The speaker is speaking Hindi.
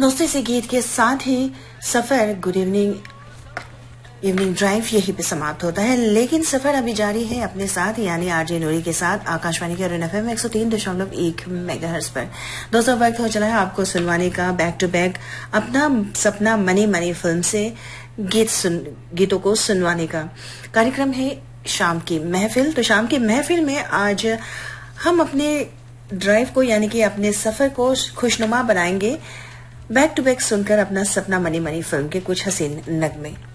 दोस्तों, इसी गीत के साथ ही सफर गुड इवनिंग ड्राइव यहीं पे समाप्त होता है, लेकिन सफर अभी जारी है अपने साथ यानी आरजे नूरी के साथ आकाशवाणी के अरुण एफएम 103.1 मेगाहर्ट्ज पर। दोस्तों, वक्त हो चला है आपको सुनवाने का बैक टू बैक अपना सपना मनी मनी फिल्म से गीतों को सुनवाने का कार्यक्रम है शाम की महफिल। तो शाम की महफिल में आज हम अपने ड्राइव को यानी कि अपने सफर को खुशनुमा बनाएंगे बैक टू बैक सुनकर अपना सपना मनी मनी फिल्म के कुछ हसीन नगमे।